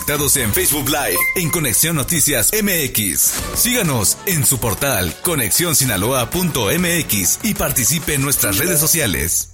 conectados en Facebook Live en Conexión Noticias MX. Síganos en su portal conexionsinaloa.mx y participe en nuestras redes sociales.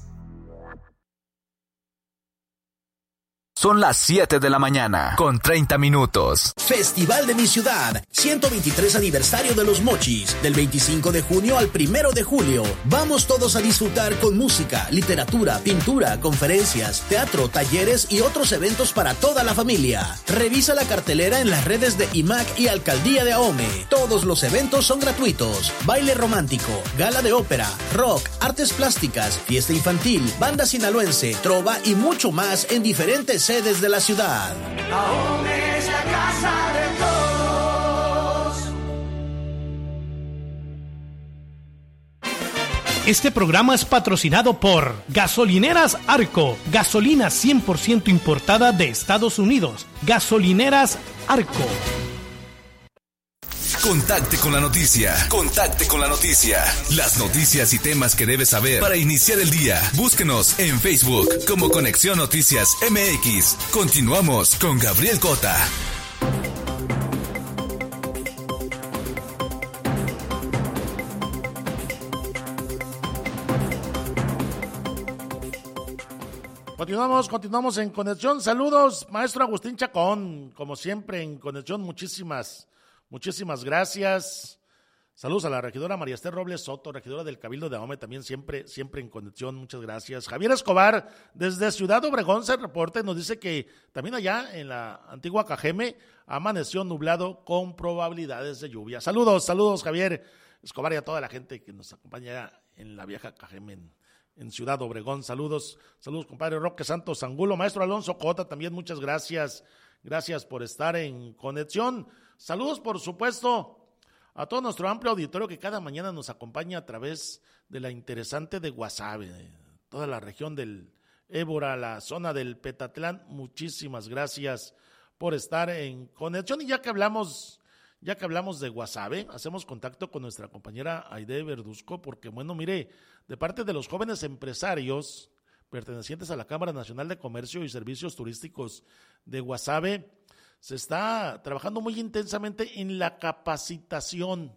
Son las 7 de la mañana, con 30 minutos. Festival de mi ciudad, 123 aniversario de los Mochis, del 25 de junio al 1 de julio. Vamos todos a disfrutar con música, literatura, pintura, conferencias, teatro, talleres y otros eventos para toda la familia. Revisa la cartelera en las redes de IMAC y Alcaldía de Ahome. Todos los eventos son gratuitos. Baile romántico, gala de ópera, rock, artes plásticas, fiesta infantil, banda sinaloense, trova y mucho más en diferentes sedes de la ciudad. Ahome es la casa de todos. Este programa es patrocinado por Gasolineras Arco, gasolina 100% importada de Estados Unidos. Gasolineras Arco. Contacte con la noticia. Contacte con la noticia. Las noticias y temas que debes saber para iniciar el día. Búsquenos en Facebook como Conexión Noticias MX. Continuamos con Gabriel Cota. Continuamos en Conexión. Saludos, maestro Agustín Chacón. Como siempre en Conexión, muchísimas gracias. Saludos a la regidora María Esther Robles Soto, regidora del Cabildo de Ahome, también siempre en conexión, muchas gracias. Javier Escobar, desde Ciudad Obregón, se reporta y nos dice que también allá en la antigua Cajeme amaneció nublado con probabilidades de lluvia. Saludos Javier Escobar y a toda la gente que nos acompaña en la vieja Cajeme en Ciudad Obregón. Saludos compadre Roque Santos Angulo, maestro Alonso Cota, también muchas gracias por estar en conexión. Saludos, por supuesto, a todo nuestro amplio auditorio que cada mañana nos acompaña a través de la interesante de Guasave, toda la región del Ébora, la zona del Petatlán. Muchísimas gracias por estar en conexión. Y ya que hablamos de Guasave, hacemos contacto con nuestra compañera Aide Verduzco, porque bueno, mire, de parte de los jóvenes empresarios pertenecientes a la Cámara Nacional de Comercio y Servicios Turísticos de Guasave, se está trabajando muy intensamente en la capacitación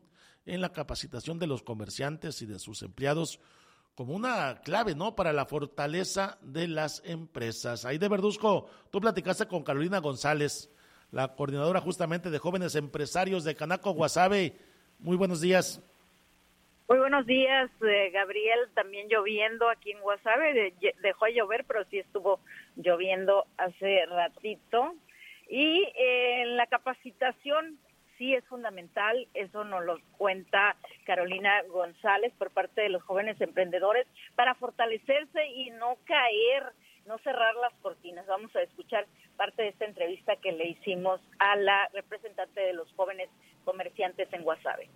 de los comerciantes y de sus empleados como una clave, ¿no?, para la fortaleza de las empresas. Aide Verduzco, tú platicaste con Carolina González, la coordinadora justamente de jóvenes empresarios de Canaco, Guasave. Muy buenos días. Muy buenos días, Gabriel. También lloviendo aquí en Guasave, dejó de llover, pero sí estuvo lloviendo hace ratito. Y la capacitación sí es fundamental, eso nos lo cuenta Carolina González por parte de los jóvenes emprendedores para fortalecerse y no caer, no cerrar las cortinas. Vamos a escuchar parte de esta entrevista que le hicimos a la representante de los jóvenes comerciantes en Guasave.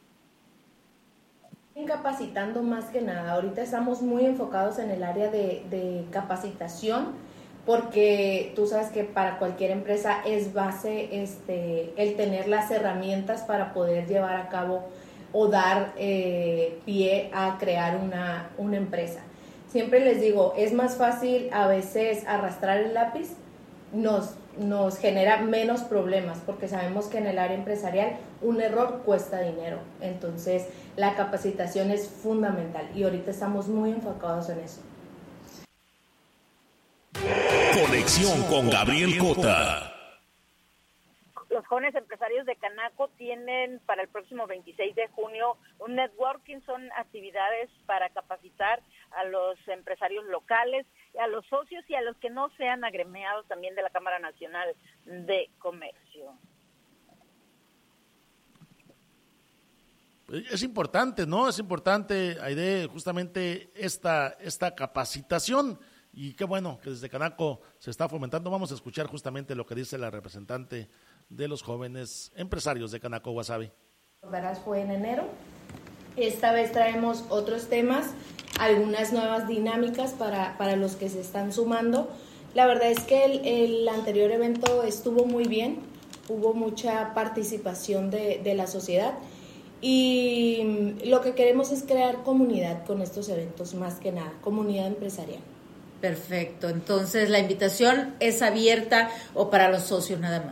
Capacitando más que nada, ahorita estamos muy enfocados en el área de capacitación, porque tú sabes que para cualquier empresa es base el tener las herramientas para poder llevar a cabo o dar pie a crear una empresa. Siempre les digo, es más fácil a veces arrastrar el lápiz, nos genera menos problemas, porque sabemos que en el área empresarial un error cuesta dinero. Entonces la capacitación es fundamental y ahorita estamos muy enfocados en eso. Conexión con Gabriel Cota. Los jóvenes empresarios de Canaco tienen para el próximo 26 de junio un networking, son actividades para capacitar a los empresarios locales, a los socios y a los que no sean agremiados también de la Cámara Nacional de Comercio. Es importante, ¿no? Es importante, Aide, justamente esta capacitación. Y qué bueno que desde Canaco se está fomentando. Vamos a escuchar justamente lo que dice la representante de los jóvenes empresarios de Canaco, Guasave. Fue en enero. Esta vez traemos otros temas, algunas nuevas dinámicas para los que se están sumando. La verdad es que el anterior evento estuvo muy bien, hubo mucha participación de la sociedad y lo que queremos es crear comunidad con estos eventos, más que nada, comunidad empresarial. Perfecto, entonces la invitación es abierta o para los socios nada más.